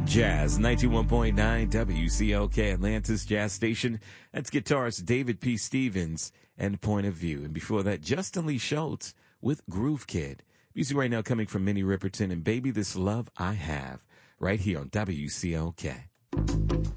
Jazz 91.9 WCOK Atlantis Jazz Station. That's guitarist David P. Stevens and Point of View. And before that, Justin Lee Schultz with Groove Kid. Music right now coming from Minnie Riperton and Baby This Love I Have right here on WCOK.